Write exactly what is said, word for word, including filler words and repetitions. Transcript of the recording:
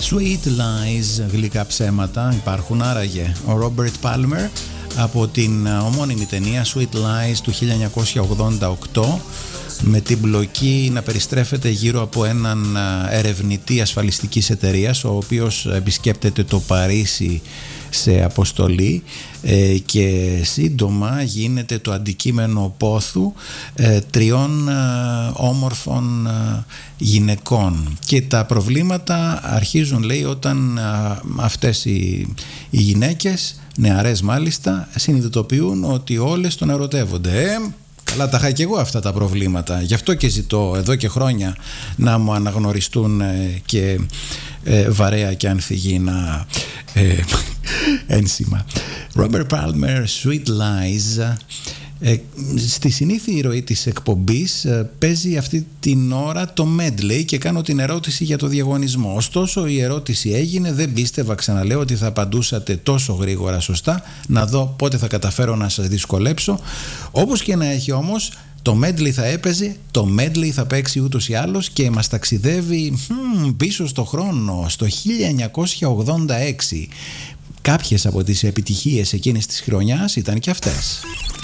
Sweet Lies, γλυκά ψέματα υπάρχουν άραγε. Ο Robert Palmer από την ομώνυμη ταινία Sweet Lies του χίλια εννιακόσια ογδόντα οκτώ, με την μπλοκή να περιστρέφεται γύρω από έναν ερευνητή ασφαλιστικής εταιρείας, ο οποίος επισκέπτεται το Παρίσι σε αποστολή ε, και σύντομα γίνεται το αντικείμενο πόθου ε, τριών ε, όμορφων ε, γυναικών, και τα προβλήματα αρχίζουν, λέει, όταν ε, αυτές οι, οι γυναίκες, νεαρές μάλιστα, συνειδητοποιούν ότι όλες τον ερωτεύονται. ε, Καλά, τα είχα και εγώ αυτά τα προβλήματα. Γι' αυτό και ζητώ εδώ και χρόνια να μου αναγνωριστούν ε, και ε, βαρέα και ανθυγιεινά ε, ένσημα. Robert Palmer, Sweet Lies. Ε, στη συνήθη ροή της εκπομπής ε, παίζει αυτή την ώρα το medley και κάνω την ερώτηση για το διαγωνισμό. Ωστόσο η ερώτηση έγινε, δεν πίστευα, ξαναλέω, ότι θα απαντούσατε τόσο γρήγορα σωστά. Να δω πότε θα καταφέρω να σας δυσκολέψω. Όπως και να έχει όμως, το medley θα έπαιζε, το medley θα παίξει ούτως ή άλλως και μας ταξιδεύει hmm, πίσω στο χρόνο, στο χίλια εννιακόσια ογδόντα έξι. Κάποιες από τις επιτυχίες εκείνης της χρονιάς ήταν και αυτές.